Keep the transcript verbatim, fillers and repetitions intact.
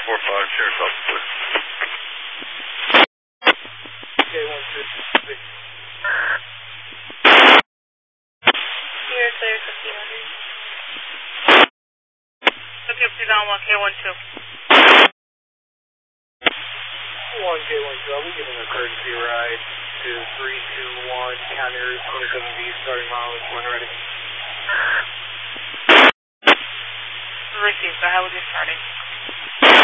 four five, Sheriff's Officer. K one two six. Here, clear, fifteen hundred. Okay, please on one, K one two. one K one two, I'll be giving a courtesy ride to three two one, County Route twenty-seven B, starting mileage when ready. Received, so how would you start it?